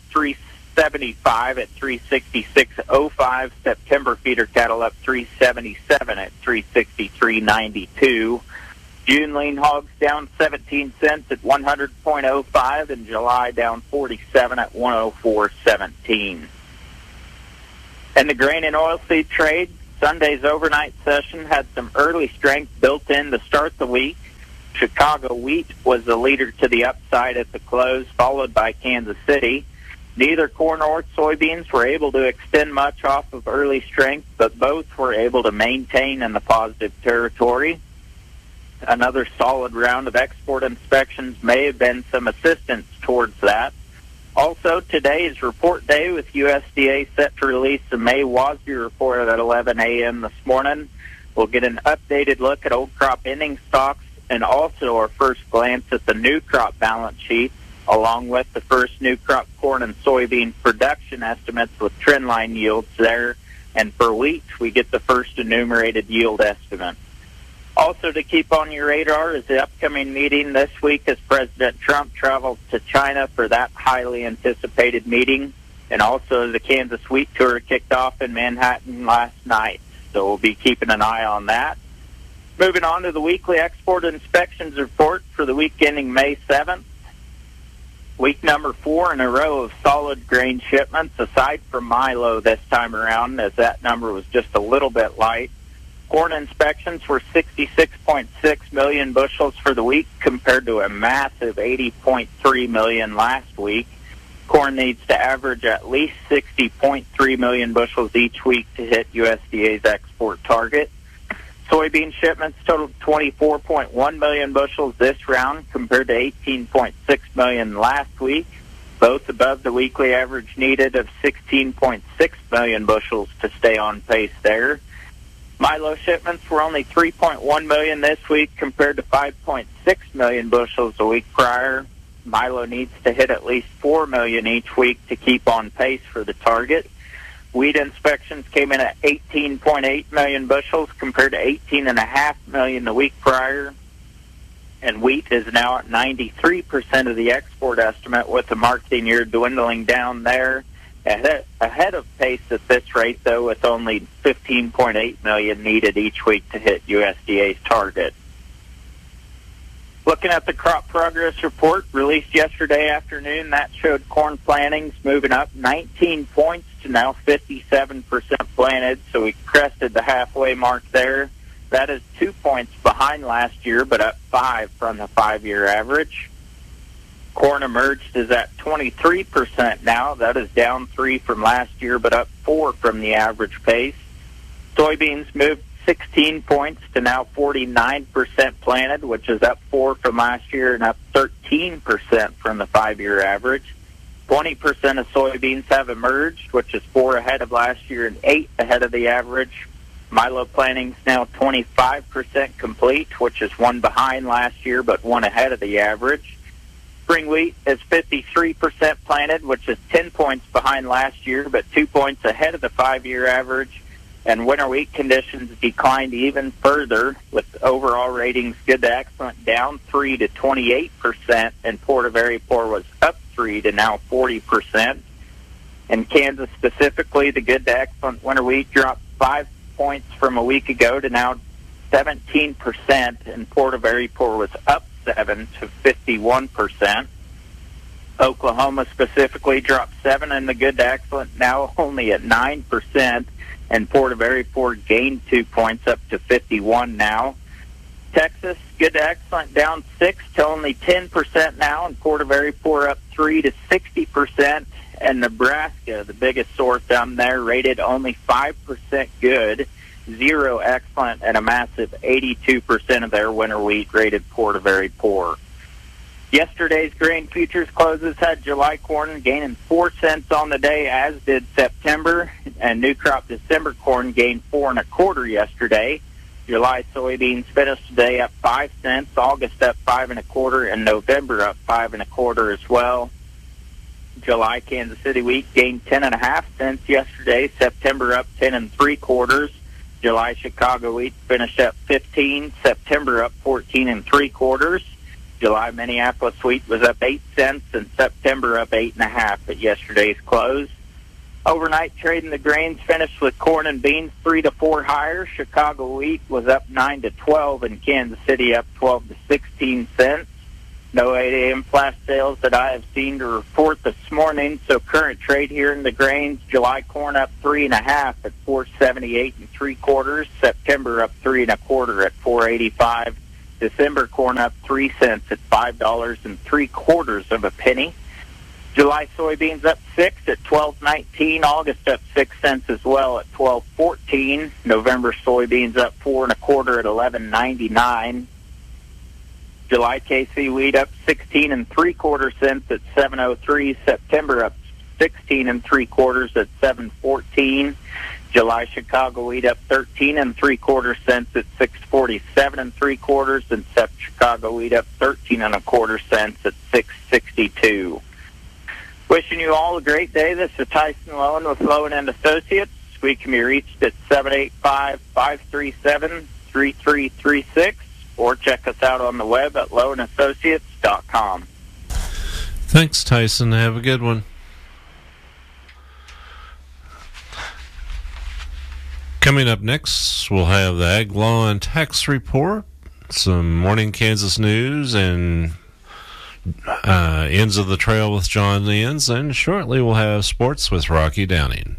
$3.75 at $3.66.05. September feeder cattle up $3.77 at $3.63.92. June lean hogs down 17 cents at 100.05, and July down 47 at 104.17. And the grain and oilseed trade, Sunday's overnight session had some early strength built in to start the week. Chicago wheat was the leader to the upside at the close, followed by Kansas City. Neither corn or soybeans were able to extend much off of early strength, but both were able to maintain in the positive territory. Another solid round of export inspections may have been some assistance towards that. Also, today is report day, with USDA set to release the May WASDE report at 11 a.m. this morning. We'll get an updated look at old crop ending stocks and also our first glance at the new crop balance sheet, along with the first new crop corn and soybean production estimates with trendline yields there. And for wheat, we get the first enumerated yield estimate. Also to keep on your radar is the upcoming meeting this week as President Trump travels to China for that highly anticipated meeting. And also the Kansas wheat tour kicked off in Manhattan last night. So we'll be keeping an eye on that. Moving on to the weekly export inspections report for the week ending May 7th. Week number 4 in a row of solid grain shipments, aside from milo this time around, as that number was just a little bit light. Corn inspections were 66.6 million bushels for the week, compared to a massive 80.3 million last week. Corn needs to average at least 60.3 million bushels each week to hit USDA's export target. Soybean shipments totaled 24.1 million bushels this round, compared to 18.6 million last week, both above the weekly average needed of 16.6 million bushels to stay on pace there. Milo shipments were only 3.1 million this week, compared to 5.6 million bushels a week prior. Milo needs to hit at least 4 million each week to keep on pace for the target. Wheat inspections came in at 18.8 million bushels, compared to 18.5 million the week prior. And wheat is now at 93% of the export estimate, with the marketing year dwindling down there. Ahead of pace at this rate, though, with only 15.8 million needed each week to hit USDA's target. Looking at the crop progress report released yesterday afternoon, that showed corn plantings moving up 19 points to now 57% planted, so we crested the halfway mark there. That is 2 points behind last year, but up 5 from the 5-year average. Corn emerged is at 23% now. That is down 3 from last year, but up 4 from the average pace. Soybeans moved 16 points to now 49% planted, which is up 4 from last year and up 13% from the 5-year average. 20% of soybeans have emerged, which is 4 ahead of last year and 8 ahead of the average. Milo planting's now 25% complete, which is 1 behind last year, but 1 ahead of the average. Spring wheat is 53% planted, which is 10 points behind last year, but 2 points ahead of the 5-year average. And winter wheat conditions declined even further, with overall ratings good to excellent down 3 to 28%, and poor to very poor was up 3 to now 40%. In Kansas specifically, the good to excellent winter wheat dropped 5 points from a week ago to now 17%, and poor to very poor was up 7 to 51%. Oklahoma specifically dropped 7 in the good to excellent, now only at 9%, and poor to very poor gained 2 points up to 51 now. Texas, good to excellent, down 6 to only 10% now, and poor to very poor up 3 to 60%. And Nebraska, the biggest source down there, rated only 5% good, 0 excellent, and a massive 82% of their winter wheat rated poor to very poor. Yesterday's grain futures closes had July corn gaining 4 cents on the day, as did September, and new crop December corn gained 4 1/4 yesterday. July soybeans finished today up 5 cents, August up 5 1/4, and November up 5 1/4 as well. July Kansas City wheat gained 10.5 cents yesterday, September up 10 3/4. July Chicago wheat finished up 15, September up 14 3/4. July Minneapolis wheat was up 8 cents and September up 8.5 at yesterday's close. Overnight trading, the grains finished with corn and beans 3 to 4 higher. Chicago wheat was up 9 to 12 and Kansas City up 12 to 16 cents. No 8 a.m. flash sales that I have seen to report this morning. So current trade here in the grains, July corn up 3.5 at 4.78 3/4. September up 3 1/4 at 4.85. December corn up 3 cents at $5 3/4 of a penny. July soybeans up 6 at 12.19. August up 6 cents as well at 12.14. November soybeans up 4 1/4 at 11.99. July KC wheat up 16 3/4 cents at 7.03. September up 16 3/4 at 7.14. July Chicago wheat up 13 3/4 cents at 6.47 3/4, and Sep Chicago wheat up 13 1/4 cents at 6.62. Wishing you all a great day. This is Tyson Lowen with Lowen and Associates. We can be reached at 785-537-3336 or check us out on the web at lowenassociates.com. Thanks, Tyson. Have a good one. Coming up next, we'll have the Ag Law and Tax Report, some Morning Kansas news, and Ends of the Trail with John Enns, and shortly we'll have sports with Rocky Downing.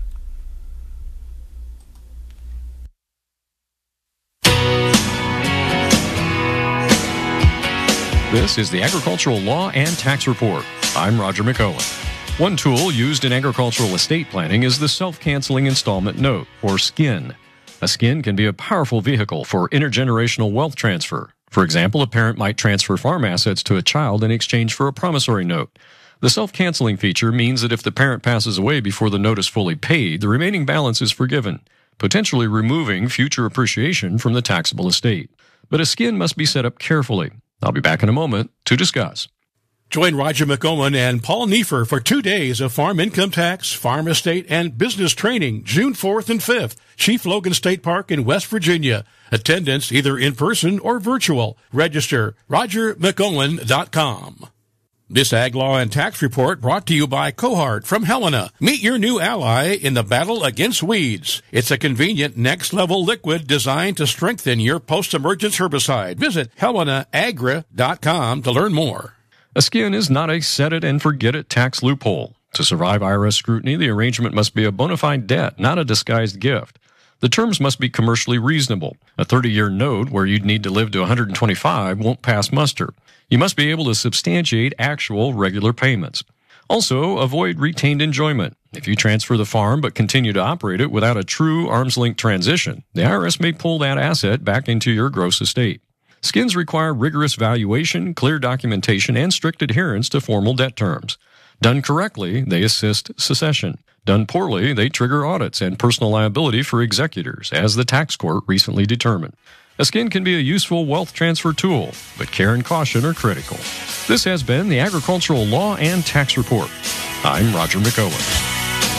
This is the Agricultural Law and Tax Report. I'm Roger McOwen. One tool used in agricultural estate planning is the Self-Canceling Installment Note, or SCIN. A SCIN can be a powerful vehicle for intergenerational wealth transfer. For example, a parent might transfer farm assets to a child in exchange for a promissory note. The self-canceling feature means that if the parent passes away before the note is fully paid, the remaining balance is forgiven, potentially removing future appreciation from the taxable estate. But a SCIN must be set up carefully. I'll be back in a moment to discuss. Join Roger McOwen and Paul Neefer for 2 days of farm income tax, farm estate, and business training, June 4th and 5th, Chief Logan State Park in West Virginia. Attendance either in person or virtual. Register RogerMcOwen.com. This Ag Law and Tax Report brought to you by Cohart from Helena. Meet your new ally in the battle against weeds. It's a convenient next-level liquid designed to strengthen your post-emergence herbicide. Visit HelenaAgra.com to learn more. A SCIN is not a set-it-and-forget-it tax loophole. To survive IRS scrutiny, the arrangement must be a bona fide debt, not a disguised gift. The terms must be commercially reasonable. A 30-year note where you'd need to live to 125 won't pass muster. You must be able to substantiate actual regular payments. Also, avoid retained enjoyment. If you transfer the farm but continue to operate it without a true arm's-length transition, the IRS may pull that asset back into your gross estate. SCINs require rigorous valuation, clear documentation, and strict adherence to formal debt terms. Done correctly, they assist succession. Done poorly, they trigger audits and personal liability for executors, as the tax court recently determined. A SCIN can be a useful wealth transfer tool, but care and caution are critical. This has been the Agricultural Law and Tax Report. I'm Roger McOwen.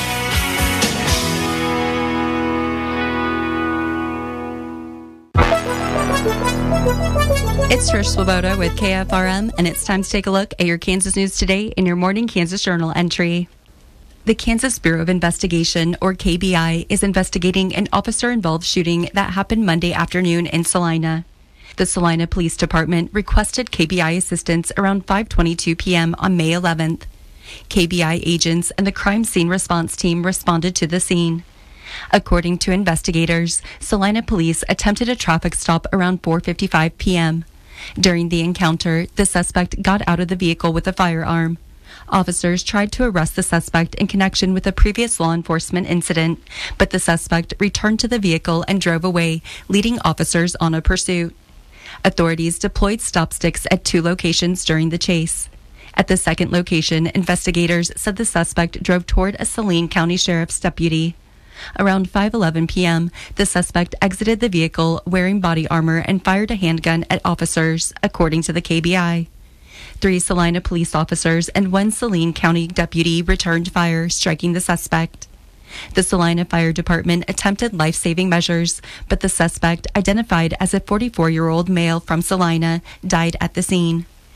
It's Trish Swoboda with KFRM, and it's time to take a look at your Kansas news today in your Morning Kansas Journal entry. The Kansas Bureau of Investigation, or KBI, is investigating an officer-involved shooting that happened Monday afternoon in Salina. The Salina Police Department requested KBI assistance around 5:22 p.m. on May 11th. KBI agents and the crime scene response team responded to the scene. According to investigators, Salina police attempted a traffic stop around 4:55 p.m. During the encounter, the suspect got out of the vehicle with a firearm. Officers tried to arrest the suspect in connection with a previous law enforcement incident, but the suspect returned to the vehicle and drove away, leading officers on a pursuit. Authorities deployed stop sticks at 2 locations during the chase. At the second location, investigators said the suspect drove toward a Saline County Sheriff's deputy. Around 5:11 p.m., the suspect exited the vehicle wearing body armor and fired a handgun at officers, according to the KBI. 3 Salina police officers and 1 Saline County deputy returned fire, striking the suspect. The Salina Fire Department attempted life-saving measures, but the suspect, identified as a 44-year-old male from Salina, died at the scene.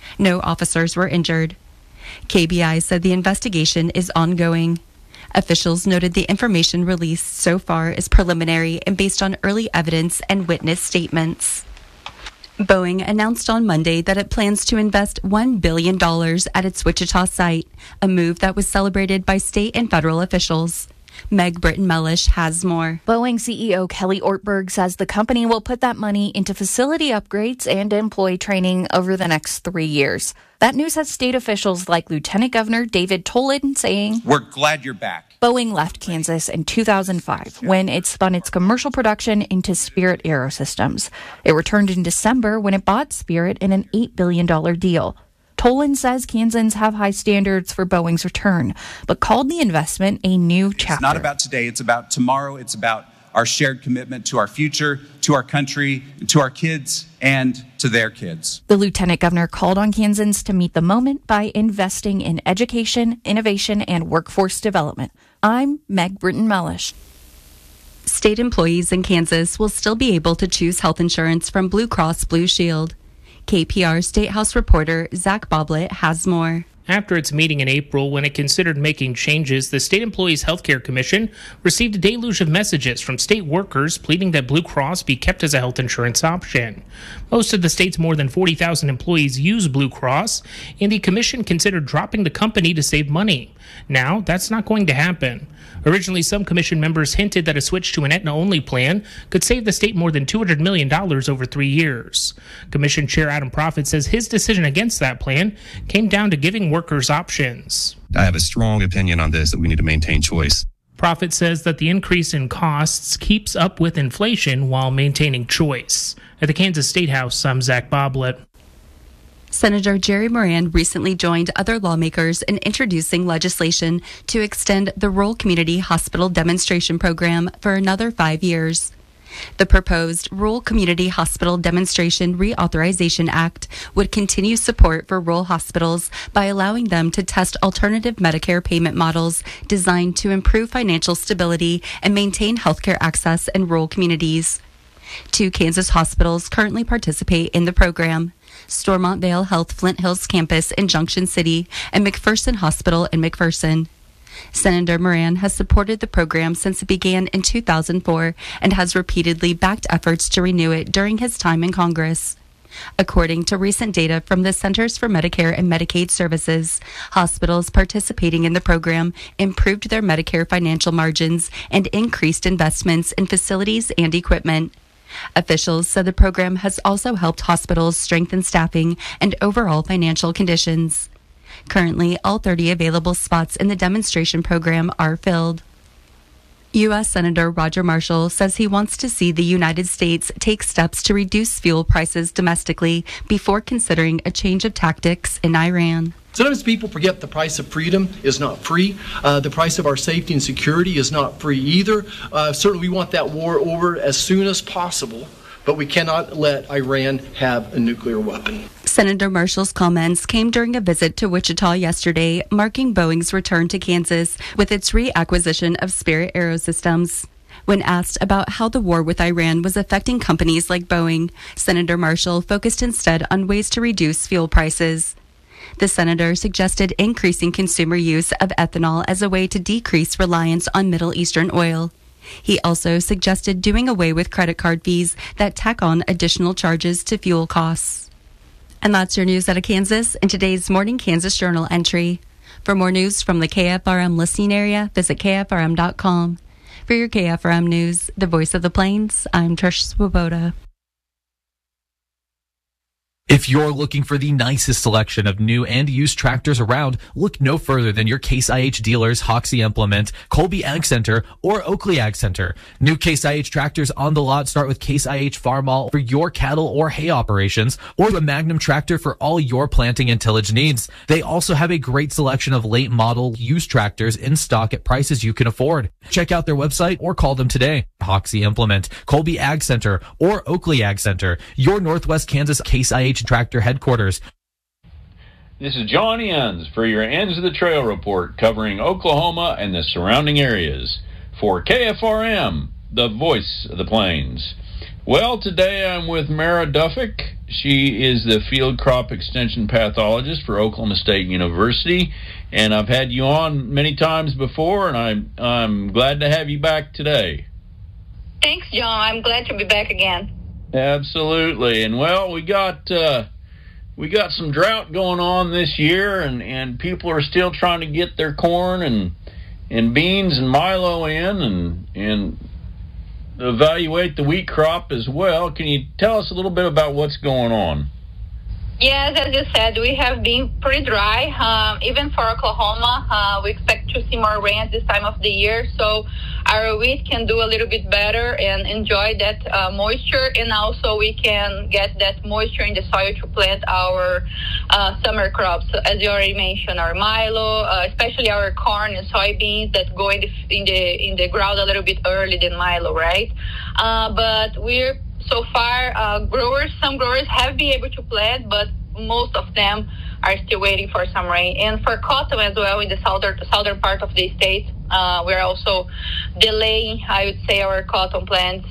No officers were injured. KBI said the investigation is ongoing. Officials noted the information released so far is preliminary and based on early evidence and witness statements. Boeing announced on Monday that it plans to invest $1 billion at its Wichita site, a move that was celebrated by state and federal officials. Meg Britton-Mellish has more. Boeing CEO Kelly Ortberg says the company will put that money into facility upgrades and employee training over the next 3 years. That news has state officials like Lieutenant Governor David Tolan saying, "We're glad you're back." Boeing left Kansas in 2005 when it spun its commercial production into Spirit Aerosystems. It returned in December when it bought Spirit in an $8 billion deal. Tolan says Kansans have high standards for Boeing's return, but called the investment a new chapter. It's not about today, it's about tomorrow. It's about our shared commitment to our future, to our country, to our kids, and to their kids. The lieutenant governor called on Kansans to meet the moment by investing in education, innovation, and workforce development. I'm Meg Britton-Mellish. State employees in Kansas will still be able to choose health insurance from Blue Cross Blue Shield. KPR State House reporter Zach Boblet has more. After its meeting in April, when it considered making changes, the State Employees Healthcare Commission received a deluge of messages from state workers pleading that Blue Cross be kept as a health insurance option. Most of the state's more than 40,000 employees use Blue Cross, and the commission considered dropping the company to save money. Now, that's not going to happen. Originally, some commission members hinted that a switch to an Aetna-only plan could save the state more than $200 million over 3 years. Commission Chair Adam Proffitt says his decision against that plan came down to giving workers options. I have a strong opinion on this, that we need to maintain choice. Proffitt says that the increase in costs keeps up with inflation while maintaining choice. At the Kansas State House, I'm Zach Boblet. Senator Jerry Moran recently joined other lawmakers in introducing legislation to extend the Rural Community Hospital Demonstration Program for another 5 years. The proposed Rural Community Hospital Demonstration Reauthorization Act would continue support for rural hospitals by allowing them to test alternative Medicare payment models designed to improve financial stability and maintain healthcare access in rural communities. 2 Kansas hospitals currently participate in the program: Stormont Vale Health Flint Hills Campus in Junction City and McPherson Hospital in McPherson. Senator Moran has supported the program since it began in 2004 and has repeatedly backed efforts to renew it during his time in Congress. According to recent data from the Centers for Medicare and Medicaid Services, hospitals participating in the program improved their Medicare financial margins and increased investments in facilities and equipment. Officials said the program has also helped hospitals strengthen staffing and overall financial conditions. Currently, all 30 available spots in the demonstration program are filled. U.S. Senator Roger Marshall says he wants to see the United States take steps to reduce fuel prices domestically before considering a change of tactics in Iran. Sometimes people forget the price of freedom is not free. The price of our safety and security is not free either. Certainly we want that war over as soon as possible, but we cannot let Iran have a nuclear weapon. Senator Marshall's comments came during a visit to Wichita yesterday, marking Boeing's return to Kansas with its reacquisition of Spirit Aerosystems. When asked about how the war with Iran was affecting companies like Boeing, Senator Marshall focused instead on ways to reduce fuel prices. The senator suggested increasing consumer use of ethanol as a way to decrease reliance on Middle Eastern oil. He also suggested doing away with credit card fees that tack on additional charges to fuel costs. And that's your news out of Kansas in today's Morning Kansas Journal entry. For more news from the KFRM listening area, visit KFRM.com. For your KFRM news, the voice of the Plains, I'm Trish Swoboda. If you're looking for the nicest selection of new and used tractors around, look no further than your Case IH dealers Hoxie Implement, Colby Ag Center, or Oakley Ag Center. New Case IH tractors on the lot start with Case IH Farm All for your cattle or hay operations, or the Magnum tractor for all your planting and tillage needs. They also have a great selection of late model used tractors in stock at prices you can afford. Check out their website or call them today. Hoxie Implement, Colby Ag Center, or Oakley Ag Center, your Northwest Kansas Case IH tractor headquarters. This is John Enns for your Ends of the Trail report covering Oklahoma and the surrounding areas. For KFRM, the voice of the Plains. Well, today I'm with Mara Duffick. She is the field crop extension pathologist for Oklahoma State University, and I've had you on many times before, and I'm glad to have you back today. Thanks, John. I'm glad to be back again. Absolutely. And well, we got some drought going on this year, and people are still trying to get their corn and beans and milo in and evaluate the wheat crop as well. Can you tell us a little bit about what's going on? Yes, as you said, we have been pretty dry. Even for Oklahoma, we expect to see more rain at this time of the year, so our wheat can do a little bit better and enjoy that moisture, and also we can get that moisture in the soil to plant our summer crops. So as you already mentioned, our milo, especially our corn and soybeans that go in the ground a little bit early than milo, right? But we're so far, some growers have been able to plant, but most of them are still waiting for some rain. And for cotton as well, in the southern part of the state, we're also delaying, I would say, our cotton plants,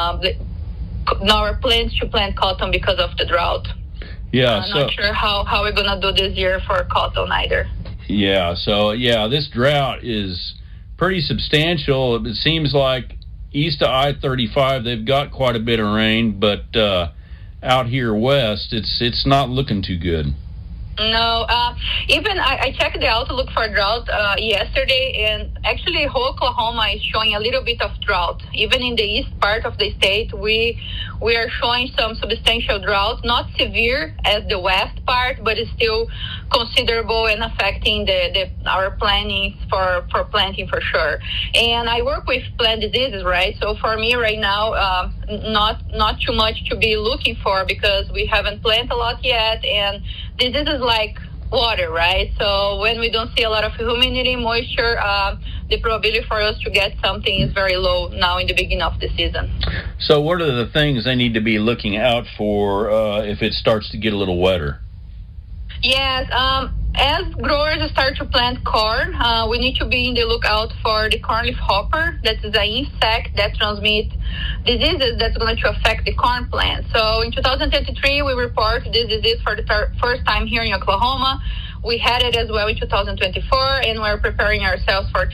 our plans to plant cotton because of the drought. Yeah, I'm not sure how we're going to do this year for cotton either. Yeah, so this drought is pretty substantial. It seems like east of I-35, they've got quite a bit of rain, but out here west, it's not looking too good. No, even I checked the outlook for drought yesterday, and actually Oklahoma is showing a little bit of drought. Even in the east part of the state, we are showing some substantial drought, not severe as the west part, but it's still considerable and affecting our planning for planting for sure. And I work with plant diseases, right? So for me right now, not too much to be looking for because we haven't planted a lot yet, and diseases like water, right? So when we don't see a lot of humidity, moisture, the probability for us to get something is very low now in the beginning of the season. So what are the things they need to be looking out for if it starts to get a little wetter? Yes, as growers start to plant corn, we need to be in the lookout for the cornleaf hopper. That is an insect that transmits diseases that's going to affect the corn plant. So in 2023, we report this disease for the first time here in Oklahoma. We had it as well in 2024, and we're preparing ourselves for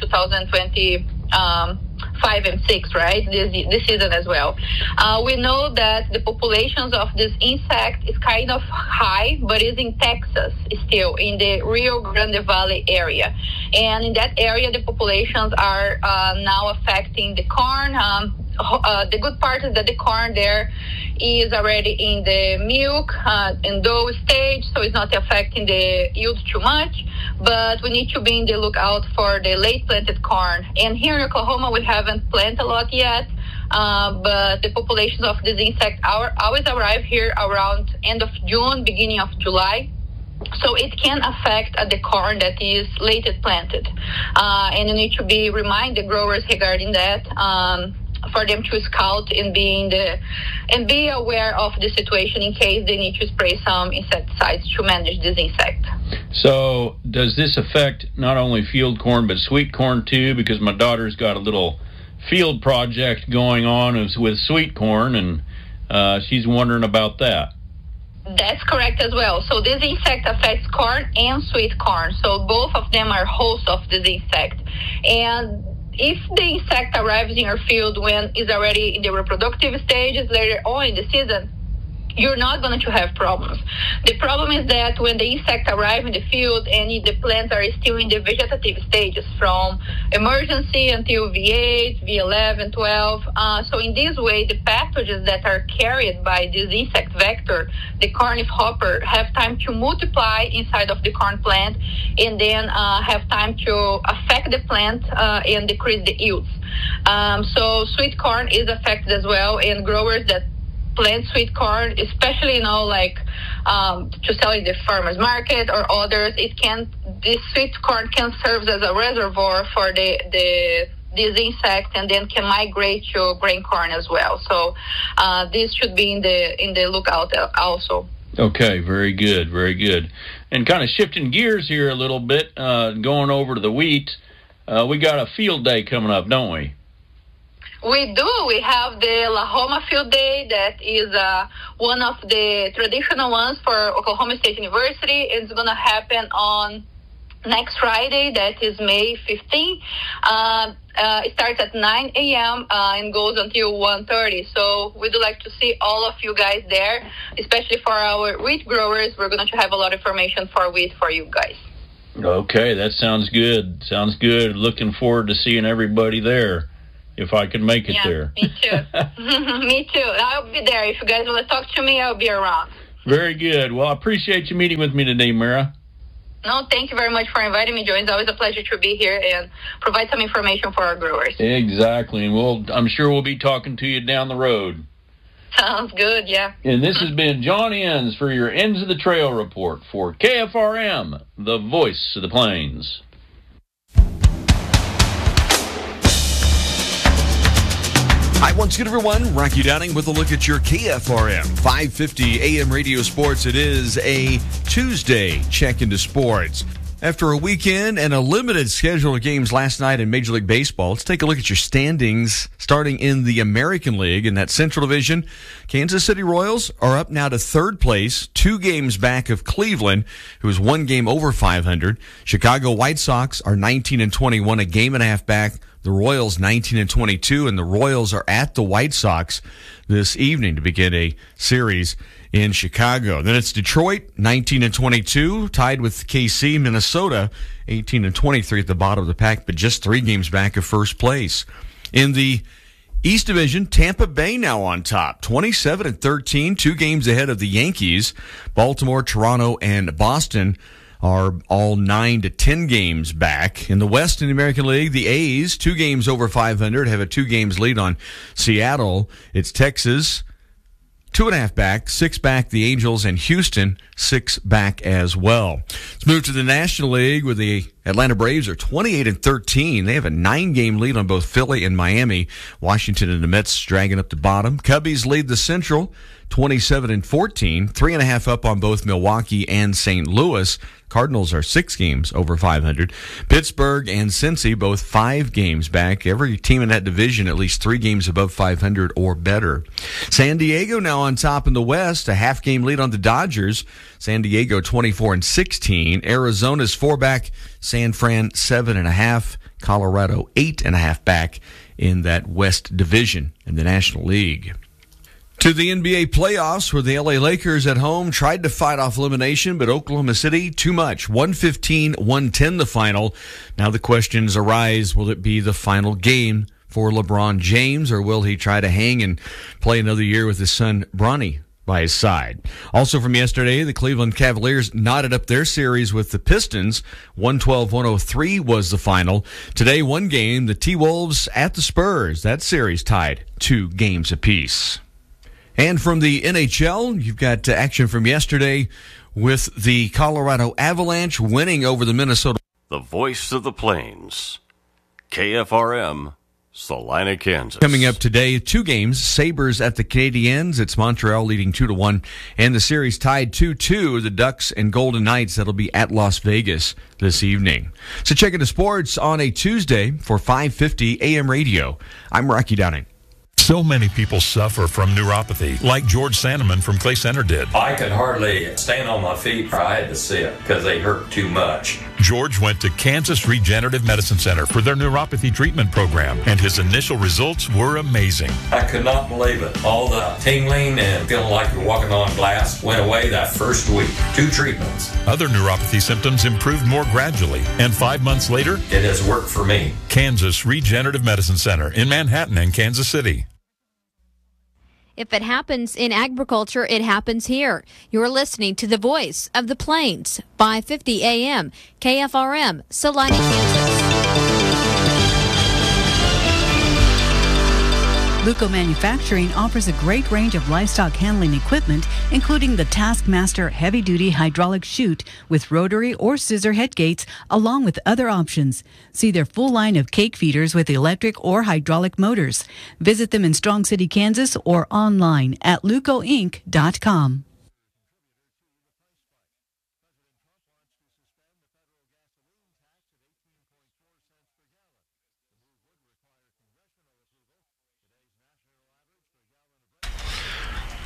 2025 and 6, right? This season as well. We know that the populations of this insect is kind of high, but is in Texas still, in the Rio Grande Valley area. And in that area, the populations are now affecting the corn. The good part is that the corn there is already in the milk and dough stage, so it's not affecting the yield too much. But we need to be in the lookout for the late planted corn. And here in Oklahoma, we haven't planted a lot yet, but the populations of this insect always arrive here around end of June, beginning of July. So it can affect the corn that is late planted. And you need to remind the growers regarding that. For them to scout and be aware of the situation in case they need to spray some insecticides to manage this insect. So does this affect not only field corn but sweet corn too? Because my daughter's got a little field project going on with sweet corn, and she's wondering about that. That's correct as well. So this insect affects corn and sweet corn. So both of them are hosts of this insect. And if the insect arrives in your field when it's already in the reproductive stages later on in the season, you're not going to have problems. The problem is that when the insect arrives in the field and the plants are still in the vegetative stages from emergency until V8, V11, 12. So in this way, the pathogens that are carried by this insect vector, the cornleaf hopper, have time to multiply inside of the corn plant and then have time to affect the plant and decrease the yields. So sweet corn is affected as well, and growers that plant sweet corn, especially to sell in the farmers market or others, this sweet corn can serve as a reservoir for this insect, and then can migrate to grain corn as well. So this should be in the lookout also. Okay, very good, very good. And kind of shifting gears here a little bit, going over to the wheat, we got a field day coming up, don't we? We do. We have the La Homa Field Day that is one of the traditional ones for Oklahoma State University. It's going to happen on next Friday, that is May 15th. It starts at 9 a.m. And goes until 1:30. So we'd like to see all of you guys there, especially for our wheat growers. We're going to have a lot of information for wheat for you guys. Okay, that sounds good. Sounds good. Looking forward to seeing everybody there, if I can make it there. Me too. Me too. I'll be there. If you guys want to talk to me, I'll be around. Very good. Well, I appreciate you meeting with me today, Mira. No, thank you very much for inviting me, Joe. It's always a pleasure to be here and provide some information for our growers. Exactly, and I'm sure we'll be talking to you down the road. Sounds good, yeah. And this has been John Enns for your Ends of the Trail report for KFRM, the voice of the plains. Hi, once again, everyone. Rocky Downing with a look at your KFRM 550 AM radio sports. It is a Tuesday check into sports. After a weekend and a limited schedule of games last night in Major League Baseball, let's take a look at your standings starting in the American League. In that Central Division, Kansas City Royals are up now to third place, 2 games back of Cleveland, who is 1 game over 500. Chicago White Sox are 19-21, a game and a half back. The Royals 19-22, and the Royals are at the White Sox this evening to begin a series in Chicago. Then it's Detroit 19-22, tied with KC. Minnesota 18-23 at the bottom of the pack, but just 3 games back of first place. In the East Division, Tampa Bay now on top, 27-13, 2 games ahead of the Yankees. Baltimore, Toronto, and Boston are all 9 to 10 games back. In the West in the American League, the A's, 2 games over 500, have a 2 games lead on Seattle. It's Texas, 2.5 back, 6 back the Angels, and Houston, 6 back as well. Let's move to the National League, where the Atlanta Braves are 28-13. They have a 9-game lead on both Philly and Miami. Washington and the Mets dragging up the bottom. Cubbies lead the Central, 27-14, 3.5 up on both Milwaukee and St. Louis. Cardinals are 6 games over 500. Pittsburgh and Cincy both 5 games back. Every team in that division at least 3 games above 500 or better. San Diego now on top in the West, a half-game lead on the Dodgers. San Diego 24-16. Arizona's 4 back. San Fran 7.5. Colorado 8.5 back in that West division in the National League. To the NBA playoffs, where the LA Lakers at home tried to fight off elimination, but Oklahoma City, too much. 115-110 the final. Now the questions arise, will it be the final game for LeBron James, or will he try to hang and play another year with his son, Bronny, by his side? Also from yesterday, the Cleveland Cavaliers knotted up their series with the Pistons. 112-103 was the final. Today, 1 game, the T-Wolves at the Spurs. That series tied 2 games apiece. And from the NHL, you've got action from yesterday with the Colorado Avalanche winning over the Minnesota. The voice of the plains, KFRM, Salina, Kansas. Coming up today, 2 games, Sabres at the Canadiens. It's Montreal leading 2-1, and the series tied 2-2. The Ducks and Golden Knights, that'll be at Las Vegas this evening. So check into sports on a Tuesday for 550 AM radio. I'm Rocky Downing. So many people suffer from neuropathy, like George Sandeman from Clay Center did. I could hardly stand on my feet. I had to sit because they hurt too much. George went to Kansas Regenerative Medicine Center for their neuropathy treatment program, and his initial results were amazing. I could not believe it. All the tingling and feeling like you're walking on glass went away that first week. 2 treatments. Other neuropathy symptoms improved more gradually, and 5 months later, it has worked for me. Kansas Regenerative Medicine Center in Manhattan and Kansas City. If it happens in agriculture, it happens here. You're listening to the voice of the plains, 550 AM, KFRM, Salina, Kansas. Luco Manufacturing offers a great range of livestock handling equipment, including the Taskmaster heavy-duty hydraulic chute with rotary or scissor head gates, along with other options. See their full line of cake feeders with electric or hydraulic motors. Visit them in Strong City, Kansas, or online at lucoinc.com.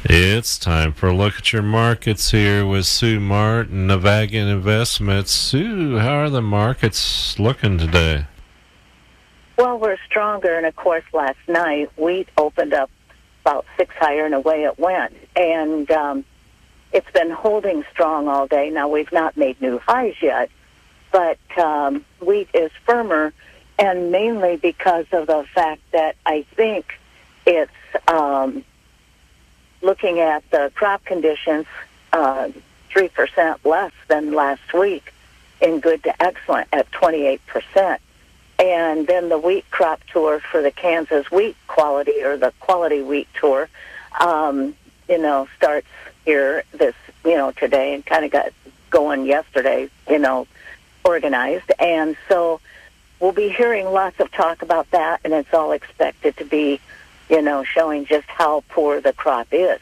It's time for a look at your markets here with Sue Martin, Navagan Investments. Sue, how are the markets looking today? Well, we're stronger, and of course, last night wheat opened up about 6 higher, and away it went. And it's been holding strong all day. Now, we've not made new highs yet, but wheat is firmer, and mainly because of the fact that I think it's looking at the crop conditions, 3% less than last week in good to excellent at 28%. And then the wheat crop tour for the Kansas wheat quality, or the quality wheat tour, starts here today, and kind of got going yesterday, organized. And so we'll be hearing lots of talk about that, and it's all expected to be, showing just how poor the crop is.